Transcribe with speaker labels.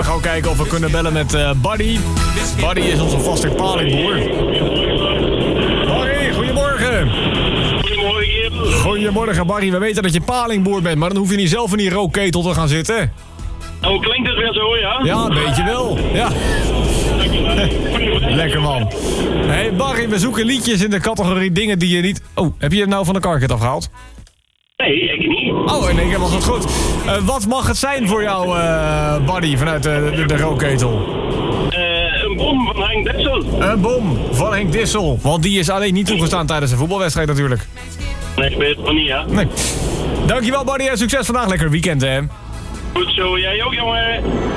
Speaker 1: moeten gewoon kijken of we kunnen bellen met Buddy. Buddy is onze vaste palingboer. Barry, goedemorgen.
Speaker 2: Goedemorgen, Kim.
Speaker 1: Goedemorgen, Barry. We weten dat je palingboer bent, maar dan hoef je niet zelf in die rookketel te gaan zitten.
Speaker 2: Oh, klinkt het weer zo, ja?
Speaker 1: Ja, een beetje wel. Ja. Lekker, man. Hey, Barry, we zoeken liedjes in de categorie dingen die je niet... Oh, heb je het nou van de carket afgehaald?
Speaker 2: Nee, ik niet.
Speaker 1: Oh, in één keer was het goed. Wat mag het zijn voor jou, Buddy, vanuit de rookketel?
Speaker 2: Een bom van Henk Dessel.
Speaker 1: Een bom van Henk Dissel. Want die is alleen niet toegestaan tijdens een voetbalwedstrijd natuurlijk.
Speaker 2: Nee, ik weet het van niet, ja.
Speaker 1: Nee. Dankjewel, Buddy, en succes vandaag. Lekker weekend, hè.
Speaker 2: Goed zo, jij ook, jongen.